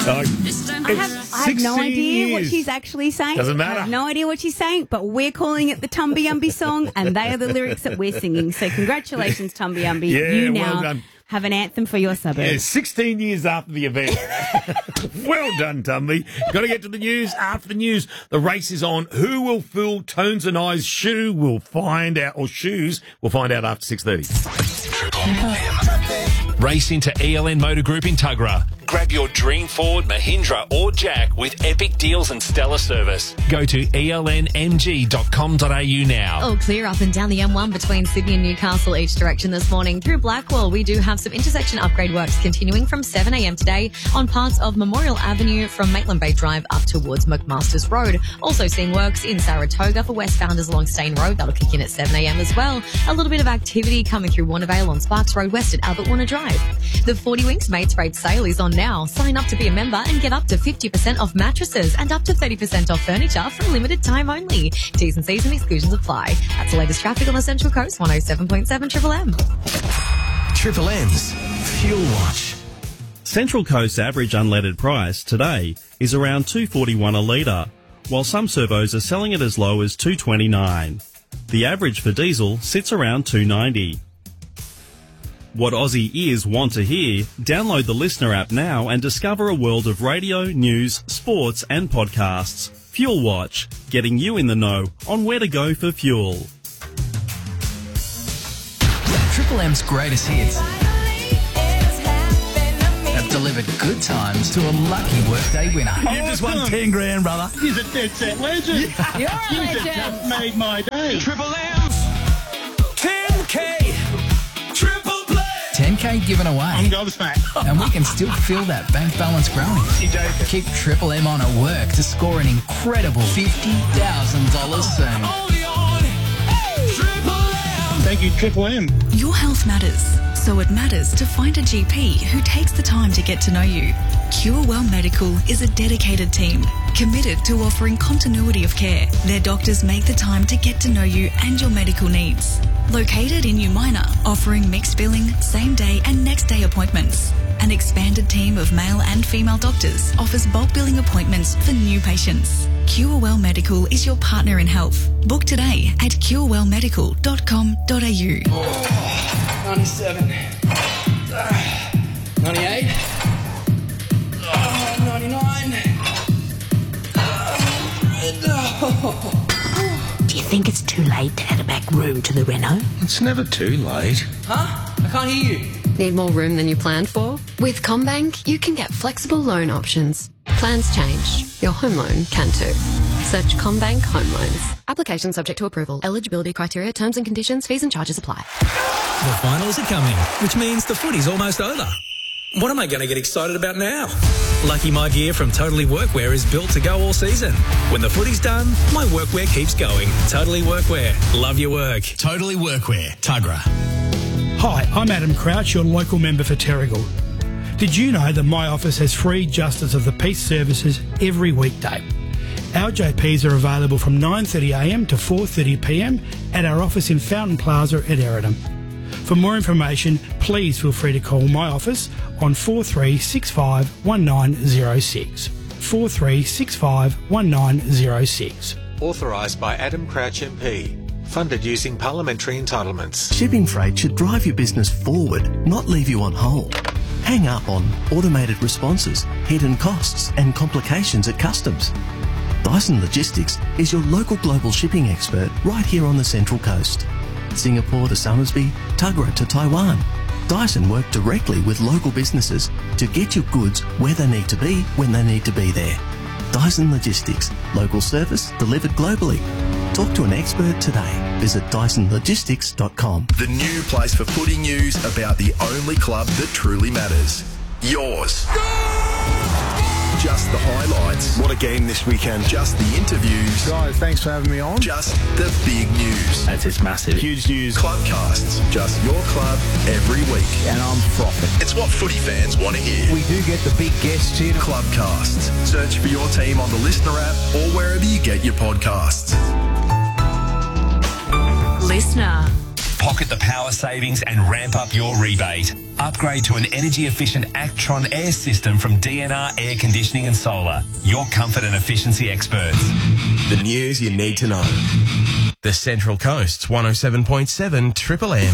I have no idea what she's actually saying. Doesn't matter. I have no idea what she's saying, but we're calling it the Tumby Umby song, and they are the lyrics that we're singing. So congratulations, Tumby Umby. Yeah, you well now done. have an anthem for your suburb. Yeah, 16 years after the event. Well done, Tumby. Got to get to the news. After the news, the race is on. Who will fill Tones and I's shoe? We'll find out, or shoes. We'll find out after 6:30. Race into ELN Motor Group in Tuggerah. Grab your dream Ford, Mahindra or Jack with epic deals and stellar service. Go to elnmg.com.au now. All clear up and down the M1 between Sydney and Newcastle each direction this morning. Through Blackwell, we do have some intersection upgrade works continuing from 7 a.m. today on parts of Memorial Avenue from Maitland Bay Drive up towards McMaster's Road. Also seeing works in Saratoga for westbounders along Stain Road. That'll kick in at 7 a.m. as well. A little bit of activity coming through Warnervale on Sparks Road West at Albert Warner Drive. The 40 Winks Mates Rate sale is on now. Sign up to be a member and get up to 50% off mattresses and up to 30% off furniture for a limited time only. T's and C's and exclusions apply. That's the latest traffic on the Central Coast, 107.7 Triple M. Triple M's Fuel Watch. Central Coast's average unleaded price today is around $2.41 a litre, while some servos are selling it as low as $2.29. The average for diesel sits around $2.90. What Aussie ears want to hear? Download the Listener app now and discover a world of radio, news, sports and podcasts. Fuel Watch, getting you in the know on where to go for fuel. Triple M's greatest hits have delivered good times to a lucky workday winner. You just won 10 grand, brother. He's a dead set legend. You're a You just made my day. Triple M's 10K Triple Play. 10K given away. I'm gobsmacked. And we can still feel that bank balance growing. You're joking. Keep Triple M on at work to score an incredible $50,000 soon. Thank you, Triple M. Your health matters, so it matters to find a GP who takes the time to get to know you. Cure Well Medical is a dedicated team committed to offering continuity of care. Their doctors make the time to get to know you and your medical needs. Located in New Minor, offering mixed billing, same day and next day appointments. An expanded team of male and female doctors offers bulk billing appointments for new patients. Cure Well Medical is your partner in health. Book today at curewellmedical.com.au. 97. 98. 99. Do you think it's too late to add a back room to the reno? It's never too late. Huh? I can't hear you. Need more room than you planned for? With CommBank, you can get flexible loan options. Plans change. Your home loan can too. Search CommBank Home Loans. Application subject to approval. Eligibility criteria, terms and conditions, fees and charges apply. The finals are coming, which means the footy's almost over. What am I going to get excited about now? Lucky My Gear from Totally Workwear is built to go all season. When the footy's done, my workwear keeps going. Totally Workwear. Love your work. Totally Workwear. Tuggerah. Hi, I'm Adam Crouch, your local member for Terrigal. Did you know that my office has free Justice of the Peace services every weekday? Our JPs are available from 9:30am to 4:30pm at our office in Fountain Plaza at Eridan. For more information, please feel free to call my office on 4365 1906. 4365 1906. Authorised by Adam Crouch MP. Funded using parliamentary entitlements. Shipping freight should drive your business forward, not leave you on hold. Hang up on automated responses, hidden costs and complications at customs. Dyson Logistics is your local global shipping expert right here on the Central Coast. Singapore to Somersby, Tuggerah to Taiwan. Dyson work directly with local businesses to get your goods where they need to be when they need to be there. Dyson Logistics, local service delivered globally. Talk to an expert today. Visit DysonLogistics.com. The new place for footy news about the only club that truly matters. Yours. Just the highlights. What a game this weekend. Just the interviews. Guys, thanks for having me on. Just the big news. It's massive. Huge news. Clubcasts. Just your club every week. And I'm frothing. It's what footy fans want to hear. We do get the big guests here. Clubcasts. Search for your team on the Listener app or wherever you get your podcasts. Listener. Pocket the power savings and ramp up your rebate. Upgrade to an energy-efficient Actron air system from DNR Air Conditioning and Solar. Your comfort and efficiency experts. The news you need to know. The Central Coast's 107.7 Triple M.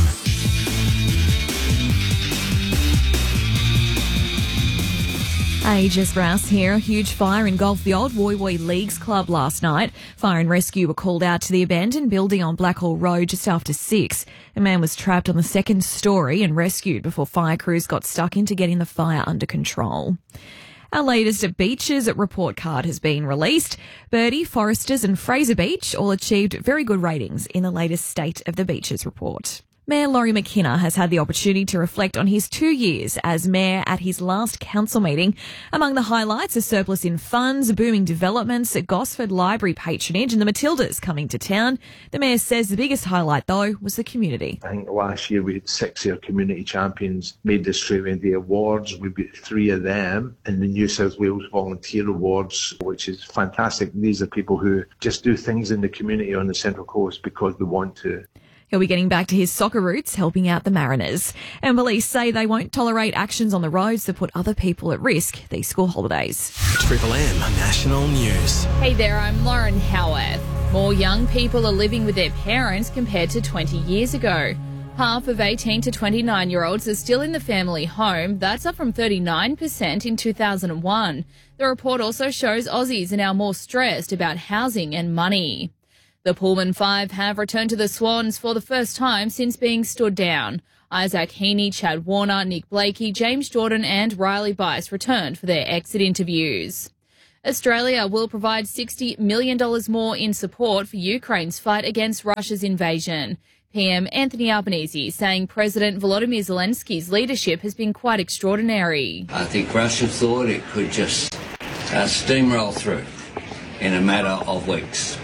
Hey, Jess Rouse here. A huge fire engulfed the old Woy Woy Leagues Club last night. Fire and rescue were called out to the abandoned building on Blackhall Road just after 6. A man was trapped on the second story and rescued before fire crews got stuck into getting the fire under control. Our latest at Beaches report card has been released. Birdie, Foresters and Fraser Beach all achieved very good ratings in the latest State of the Beaches report. Mayor Laurie McKenna has had the opportunity to reflect on his 2 years as mayor at his last council meeting. Among the highlights, a surplus in funds, booming developments, Gosford Library patronage and the Matildas coming to town. The mayor says the biggest highlight, though, was the community. I think last year we had 6 of our community champions made the Australian Day Awards. We beat 3 of them in the New South Wales Volunteer Awards, which is fantastic. These are people who just do things in the community on the Central Coast because they want to. He'll be getting back to his soccer roots, helping out the Mariners. And police say they won't tolerate actions on the roads that put other people at risk these school holidays. Triple M National News. Hey there, I'm Lauren Howarth. More young people are living with their parents compared to 20 years ago. Half of 18 to 29-year-olds are still in the family home. That's up from 39% in 2001. The report also shows Aussies are now more stressed about housing and money. The Pullman Five have returned to the Swans for the first time since being stood down. Isaac Heaney, Chad Warner, Nick Blakey, James Jordan and Riley Bice returned for their exit interviews. Australia will provide $60 million more in support for Ukraine's fight against Russia's invasion. PM Anthony Albanese saying President Volodymyr Zelensky's leadership has been quite extraordinary. I think Russia thought it could just steamroll through in a matter of weeks.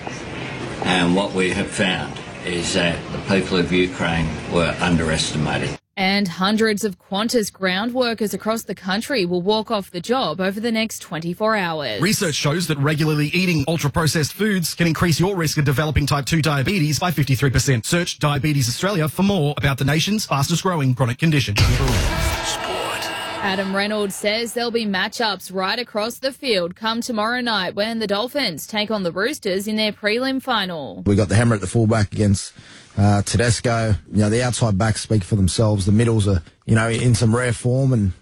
And what we have found is that the people of Ukraine were underestimated. And hundreds of Qantas ground workers across the country will walk off the job over the next 24 hours. Research shows that regularly eating ultra-processed foods can increase your risk of developing type 2 diabetes by 53%. Search Diabetes Australia for more about the nation's fastest-growing chronic condition. Adam Reynolds says there'll be matchups right across the field come tomorrow night when the Dolphins take on the Roosters in their prelim final. We got the hammer at the fullback against Tedesco. You know, the outside backs speak for themselves. The middles are, you know, in some rare form. And,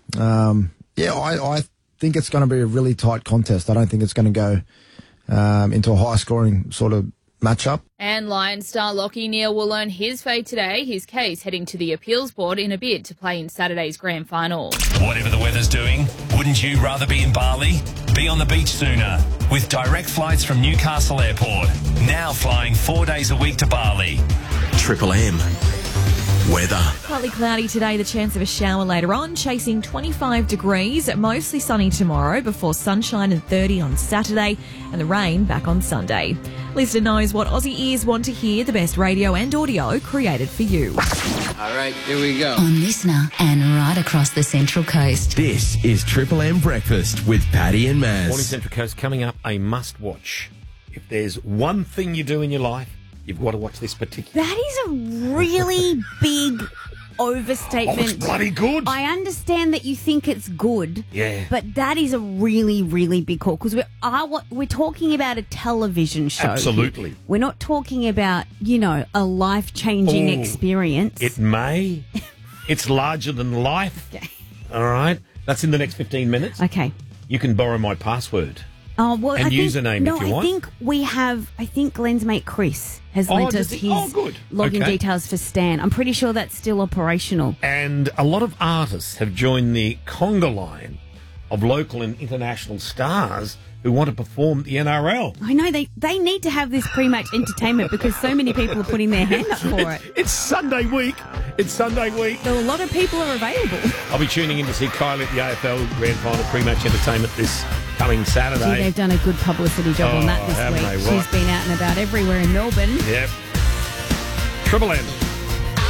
I think it's going to be a really tight contest. I don't think it's going to go into a high-scoring sort of matchup. And Lions star Lachie Neale will learn his fate today, his case heading to the appeals board in a bid to play in Saturday's grand final. Whatever the weather's doing, wouldn't you rather be in Bali? Be on the beach sooner with direct flights from Newcastle Airport. Now flying 4 days a week to Bali. Triple M. Weather. Partly cloudy today, the chance of a shower later on, chasing 25 degrees, mostly sunny tomorrow before sunshine and 30 on Saturday and the rain back on Sunday. Listener knows what Aussie ears want to hear, the best radio and audio created for you. All right, here we go. On Listener and right across the Central Coast. This is Triple M Breakfast with Paddy and Maz. Morning Central Coast coming up, a must-watch. If there's one thing you do in your life, you've got to watch this particular. That is a really big overstatement. Oh, it's bloody good. I understand that you think it's good. Yeah. But that is a really, really big call because we're talking about a television show. Absolutely. We're not talking about, a life-changing experience. It may. It's larger than life. Okay. All right. That's in the next 15 minutes. Okay. You can borrow my password. Oh, well, and username if you want. I think Glenn's mate Chris has lent us his login details for Stan. I'm pretty sure that's still operational. And a lot of artists have joined the conga line of local and international stars who want to perform at the NRL. I know, they need to have this pre-match entertainment because so many people are putting their hand up for it. It's Sunday week. So a lot of people are available. I'll be tuning in to see Kylie at the AFL Grand Final pre-match entertainment this coming Saturday. Gee, they've done a good publicity job on that this week. She's been out and about everywhere in Melbourne. Yep. Triple M.